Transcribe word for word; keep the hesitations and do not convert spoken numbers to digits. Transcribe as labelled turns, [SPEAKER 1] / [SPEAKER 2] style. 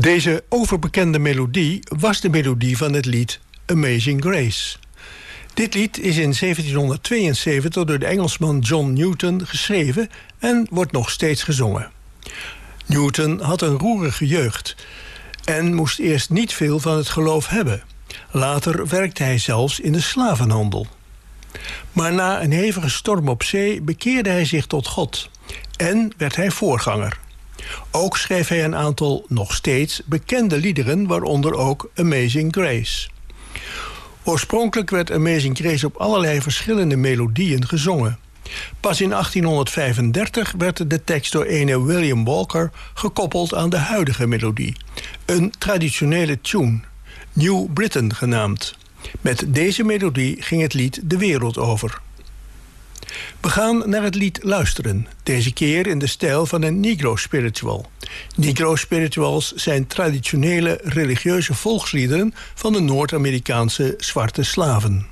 [SPEAKER 1] Deze overbekende melodie was de melodie van het lied Amazing Grace. Dit lied is in zeventienhonderdtweeënzeventig door de Engelsman John Newton geschreven en wordt nog steeds gezongen. Newton had een roerige jeugd en moest eerst niet veel van het geloof hebben. Later werkte hij zelfs in de slavenhandel. Maar na een hevige storm op zee bekeerde hij zich tot God en werd hij voorganger. Ook schreef hij een aantal nog steeds bekende liederen, waaronder ook Amazing Grace. Oorspronkelijk werd Amazing Grace op allerlei verschillende melodieën gezongen. Pas in achttienhonderdvijfendertig werd de tekst door ene William Walker gekoppeld aan de huidige melodie. Een traditionele tune, New Britain genaamd. Met deze melodie ging het lied de wereld over. We gaan naar het lied luisteren, deze keer in de stijl van een Negro spiritual. Negro spirituals zijn traditionele religieuze volksliederen van de Noord-Amerikaanse zwarte slaven.